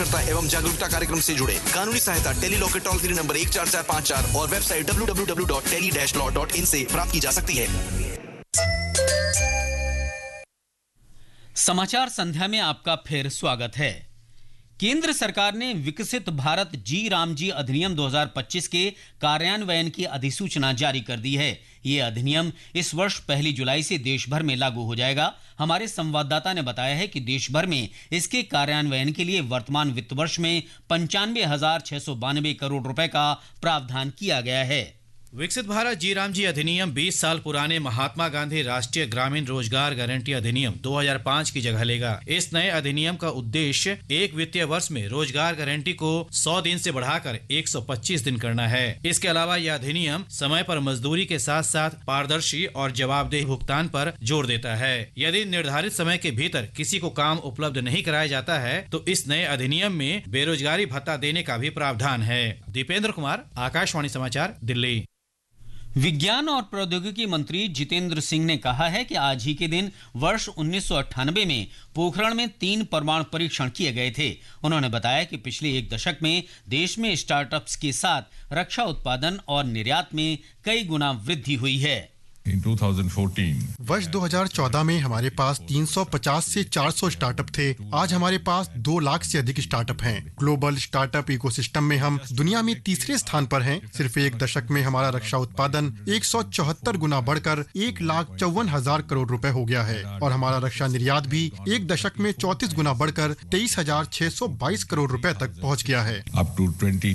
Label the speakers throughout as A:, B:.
A: एवं जागरूकता कार्यक्रम से जुड़े। कानूनी सहायता टेली लॉ के टोल फ्री नंबर 14454 और वेबसाइट www.tele-law.in से प्राप्त की जा सकती है।
B: समाचार संध्या में आपका फिर स्वागत है। केंद्र सरकार ने विकसित भारत जी राम जी अधिनियम 2025 के कार्यान्वयन की अधिसूचना जारी कर दी है। ये अधिनियम इस वर्ष 1 जुलाई से देश भर में लागू हो जाएगा। हमारे संवाददाता ने बताया है कि देश भर में इसके कार्यान्वयन के लिए वर्तमान वित्त वर्ष में 95,692 करोड़ रुपए का प्रावधान किया गया है।
C: विकसित भारत जी राम जी अधिनियम 20 साल पुराने महात्मा गांधी राष्ट्रीय ग्रामीण रोजगार गारंटी अधिनियम 2005 की जगह लेगा। इस नए अधिनियम का उद्देश्य एक वित्तीय वर्ष में रोजगार गारंटी को 100 दिन से बढ़ाकर 125 दिन करना है। इसके अलावा यह अधिनियम समय पर मजदूरी के साथ साथ पारदर्शी और जवाबदेह भुगतान पर जोर देता है। यदि निर्धारित समय के भीतर किसी को काम उपलब्ध नहीं कराया जाता है तो इस नए अधिनियम में बेरोजगारी भत्ता देने का भी प्रावधान है। दीपेंद्र कुमार, आकाशवाणी समाचार, दिल्ली।
B: विज्ञान और प्रौद्योगिकी मंत्री जितेंद्र सिंह ने कहा है कि आज ही के दिन वर्ष 1998 में पोखरण में 3 परमाणु परीक्षण किए गए थे। उन्होंने बताया कि पिछले 1 दशक में देश में स्टार्टअप्स के साथ रक्षा उत्पादन और निर्यात में कई गुना वृद्धि हुई है।
D: In 2014,
E: वर्ष 2014 में हमारे पास 350 से 400 स्टार्टअप थे। आज हमारे पास 2 लाख से अधिक स्टार्टअप हैं। ग्लोबल स्टार्टअप इकोसिस्टम में हम दुनिया में तीसरे स्थान पर हैं। सिर्फ 1 दशक में हमारा रक्षा उत्पादन 174 गुना बढ़कर 1,54,000 करोड़ रुपए हो गया है और हमारा रक्षा निर्यात भी 1 दशक में 34 गुना बढ़कर 23,622 करोड़ रुपए तक पहुँच गया है।
D: up to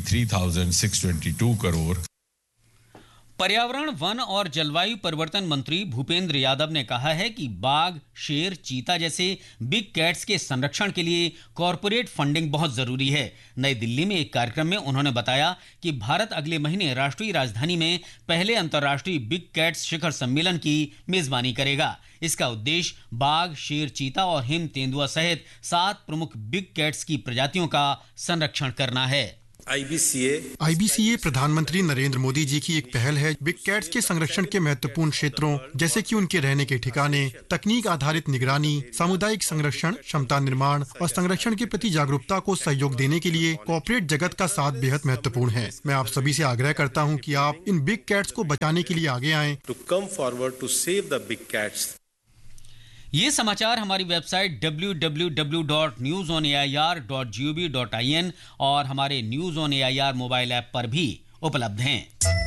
D: 23,622 crore.
B: पर्यावरण, वन और जलवायु परिवर्तन मंत्री भूपेंद्र यादव ने कहा है कि बाघ, शेर, चीता जैसे बिग कैट्स के संरक्षण के लिए कॉरपोरेट फंडिंग बहुत जरूरी है। नई दिल्ली में एक कार्यक्रम में उन्होंने बताया कि भारत अगले महीने राष्ट्रीय राजधानी में पहले अंतर्राष्ट्रीय बिग कैट्स शिखर सम्मेलन की मेजबानी करेगा। इसका उद्देश्य बाघ, शेर, चीता और हिम तेंदुआ सहित 7 प्रमुख बिग कैट्स की प्रजातियों का संरक्षण करना है।
E: आईबीसीए प्रधानमंत्री नरेंद्र मोदी जी की एक पहल है। बिग कैट्स के संरक्षण के महत्वपूर्ण क्षेत्रों जैसे कि उनके रहने के ठिकाने, तकनीक आधारित निगरानी, सामुदायिक संरक्षण, क्षमता निर्माण और संरक्षण के प्रति जागरूकता को सहयोग देने के लिए कॉर्पोरेट जगत का साथ बेहद महत्वपूर्ण है। मैं आप सभी से आग्रह करता हूँ कि आप इन बिग कैट्स को बचाने के लिए आगे आएं।
B: ये समाचार हमारी वेबसाइट www.newsonair.gov.in और हमारे news on AIR mobile app पर भी उपलब्ध हैं।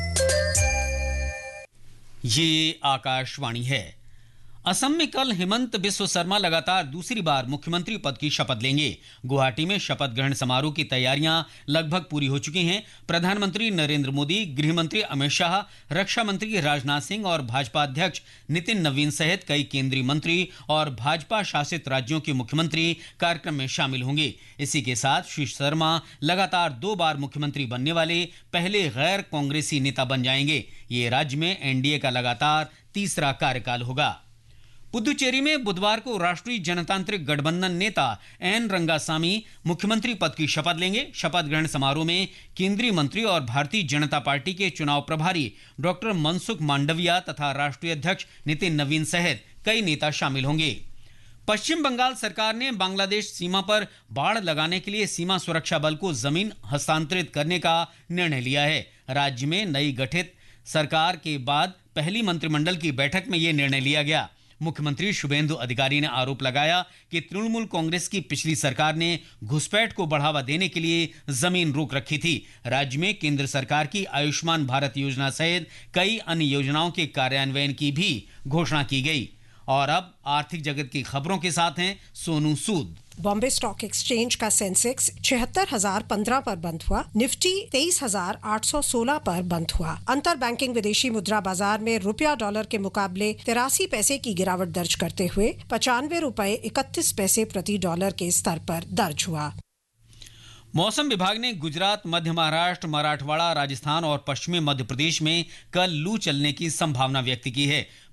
B: ये आकाशवाणी है। असम में कल हिमंत बिस्व शर्मा लगातार दूसरी बार मुख्यमंत्री पद की शपथ लेंगे। गुवाहाटी में शपथ ग्रहण समारोह की तैयारियां लगभग पूरी हो चुकी हैं। प्रधानमंत्री नरेंद्र मोदी, गृह मंत्री अमित शाह, रक्षा मंत्री राजनाथ सिंह और भाजपा अध्यक्ष नितिन नवीन सहित कई केंद्रीय मंत्री और भाजपा शासित राज्यों के मुख्यमंत्री कार्यक्रम में शामिल होंगे। इसी के साथ श्री शर्मा लगातार 2 बार मुख्यमंत्री बनने वाले पहले गैर कांग्रेसी नेता बन जाएंगे। ये राज्य में एनडीए का लगातार तीसरा कार्यकाल होगा। पुदुचेरी में बुधवार को राष्ट्रीय जनतांत्रिक गठबंधन नेता एन रंगासामी मुख्यमंत्री पद की शपथ लेंगे। शपथ ग्रहण समारोह में केंद्रीय मंत्री और भारतीय जनता पार्टी के चुनाव प्रभारी डॉक्टर मनसुख मांडविया तथा राष्ट्रीय अध्यक्ष नितिन नवीन सहित कई नेता शामिल होंगे। पश्चिम बंगाल सरकार ने बांग्लादेश सीमा पर बाड़ लगाने के लिए सीमा सुरक्षा बल को जमीन हस्तांतरित करने का निर्णय लिया है। राज्य में नई गठित सरकार के बाद पहली मंत्रिमंडल की बैठक में यह निर्णय लिया गया। मुख्यमंत्री शुभेंदु अधिकारी ने आरोप लगाया कि तृणमूल कांग्रेस की पिछली सरकार ने घुसपैठ को बढ़ावा देने के लिए जमीन रोक रखी थी। राज्य में केंद्र सरकार की आयुष्मान भारत योजना सहित कई अन्य योजनाओं के कार्यान्वयन की भी घोषणा की गई। और अब आर्थिक जगत की खबरों के साथ हैं सोनू सूद।
F: बॉम्बे स्टॉक एक्सचेंज का सेंसेक्स 76,015 पर बंद हुआ। निफ्टी 23,816 पर बंद हुआ। अंतर बैंकिंग विदेशी मुद्रा बाजार में रुपया डॉलर के मुकाबले 83 पैसे की गिरावट दर्ज करते हुए 95 रुपए 31 पैसे प्रति डॉलर के स्तर पर दर्ज हुआ।
B: मौसम विभाग ने गुजरात, मध्य महाराष्ट्र, मराठवाड़ा, राजस्थान और पश्चिमी मध्य प्रदेश में कल लू चलने की संभावना व्यक्त की है।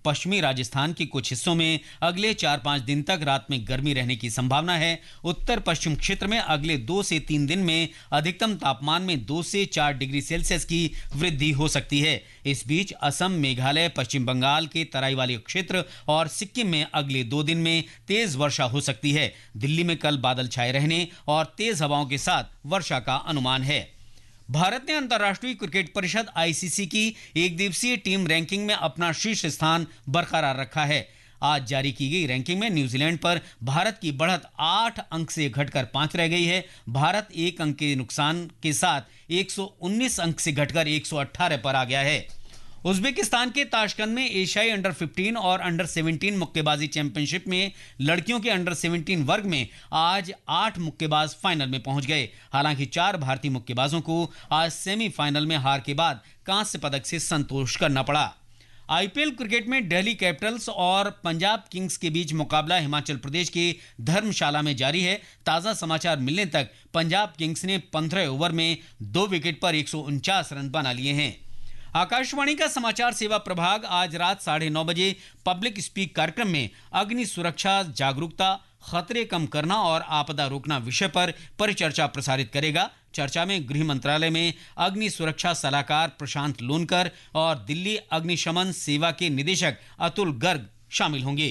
B: पश्चिमी राजस्थान के कुछ हिस्सों में अगले 4-5 दिन तक रात में गर्मी रहने की संभावना है। उत्तर पश्चिम क्षेत्र में अगले 2 से 3 दिन में अधिकतम तापमान में 2 से 4 डिग्री सेल्सियस की वृद्धि हो सकती है। इस बीच असम, मेघालय, पश्चिम बंगाल के तराई वाले क्षेत्र और सिक्किम में अगले 2 दिन में तेज वर्षा हो सकती है। दिल्ली में कल बादल छाए रहने और तेज हवाओं के साथ वर्षा का अनुमान है। भारत ने अंतर्राष्ट्रीय क्रिकेट परिषद आईसीसी की एक दिवसीय टीम रैंकिंग में अपना शीर्ष स्थान बरकरार रखा है। आज जारी की गई रैंकिंग में न्यूजीलैंड पर भारत की बढ़त 8 अंक से घटकर 5 रह गई है। भारत 1 अंक के नुकसान के साथ 119 अंक से घटकर 118 पर आ गया है। उज्बेकिस्तान के ताशकंद में एशियाई अंडर 15 और अंडर 17 मुक्केबाजी चैंपियनशिप में लड़कियों के अंडर 17 वर्ग में आज 8 मुक्केबाज फाइनल में पहुंच गए। हालांकि 4 भारतीय मुक्केबाजों को आज सेमीफाइनल में हार के बाद कांस्य पदक से संतोष करना पड़ा। आईपीएल क्रिकेट में दिल्ली कैपिटल्स और पंजाब किंग्स के बीच मुकाबला हिमाचल प्रदेश के धर्मशाला में जारी है। ताजा समाचार मिलने तक पंजाब किंग्स ने 15 ओवर में 2 विकेट पर 149 रन बना लिए हैं। आकाशवाणी का समाचार सेवा प्रभाग आज रात 9:30 बजे पब्लिक स्पीक कार्यक्रम में अग्नि सुरक्षा जागरूकता, खतरे कम करना और आपदा रोकना विषय पर परिचर्चा प्रसारित करेगा। चर्चा में गृह मंत्रालय में अग्नि सुरक्षा सलाहकार प्रशांत लोनकर और दिल्ली अग्निशमन सेवा के निदेशक अतुल गर्ग शामिल होंगे।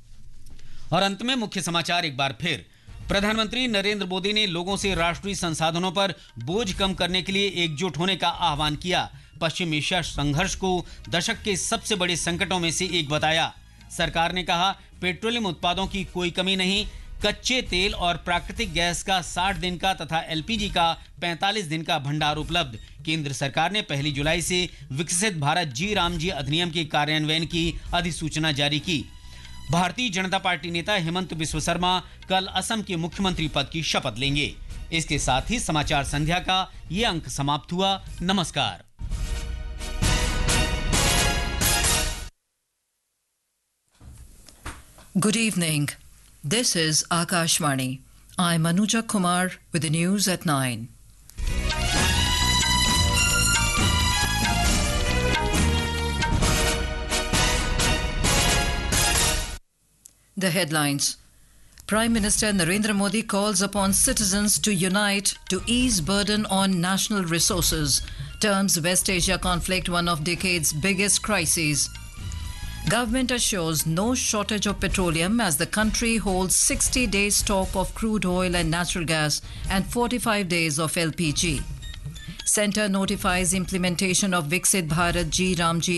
B: और अंत में मुख्य समाचार एक बार फिर। प्रधानमंत्री नरेंद्र मोदी ने लोगों से राष्ट्रीय संसाधनों पर बोझ कम करने के लिए एकजुट होने का आह्वान किया। पश्चिम एशिया संघर्ष को दशक के सबसे बड़े संकटों में से एक बताया। सरकार ने कहा, पेट्रोलियम उत्पादों की कोई कमी नहीं। कच्चे तेल और प्राकृतिक गैस का 60 दिन का तथा एलपीजी का 45 दिन का भंडार उपलब्ध। केंद्र सरकार ने 1 जुलाई से विकसित भारत जी राम जी अधिनियम के कार्यान्वयन की अधिसूचना जारी की। भारतीय जनता पार्टी नेता हेमंत बिस्व शर्मा कल असम के मुख्यमंत्री पद की शपथ लेंगे। इसके साथ ही समाचार संध्या का ये अंक समाप्त हुआ। नमस्कार।
G: Good evening. This is Akashvani. I'm Anuja Kumar with the news at 9. The headlines. Prime Minister Narendra Modi calls upon citizens to unite to ease burden on national resources. Terms West Asia conflict one of decade's biggest crises. Government assures no shortage of petroleum as the country holds 60 days stock of crude oil and natural gas and 45 days of LPG. Centre notifies implementation of Viksit Bharat Ji Ram Ji